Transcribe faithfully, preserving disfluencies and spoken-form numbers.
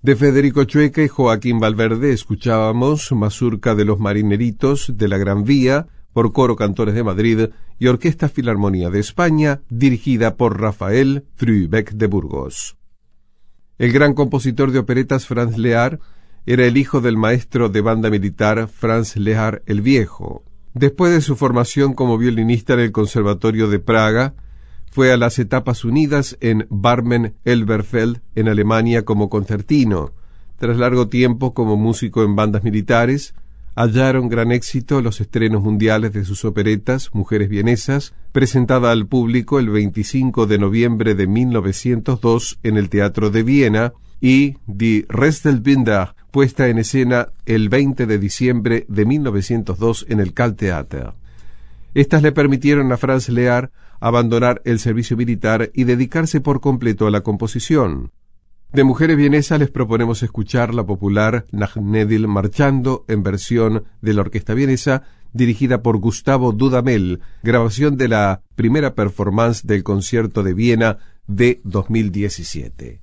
De Federico Chueca y Joaquín Valverde escuchábamos Mazurca de los Marineritos de la Gran Vía por Coro Cantores de Madrid y Orquesta Filarmonía de España dirigida por Rafael Frubeck de Burgos. El gran compositor de operetas Franz Lehár era el hijo del maestro de banda militar Franz Lehár el Viejo. Después de su formación como violinista en el Conservatorio de Praga, fue a las Etapas Unidas en Barmen-Elberfeld, en Alemania, como concertino. Tras largo tiempo como músico en bandas militares, hallaron gran éxito los estrenos mundiales de sus operetas Mujeres vienesas, presentada al público el veinticinco de noviembre de mil novecientos dos en el Teatro de Viena, y Die Restelbinder, puesta en escena el veinte de diciembre de mil novecientos dos en el Karl-Theater. Estas le permitieron a Franz Lehár abandonar el servicio militar y dedicarse por completo a la composición. De Mujeres vienesas les proponemos escuchar la popular Nachnedel marchando en versión de la Orquesta Vienesa, dirigida por Gustavo Dudamel, grabación de la primera performance del Concierto de Viena de dos mil diecisiete.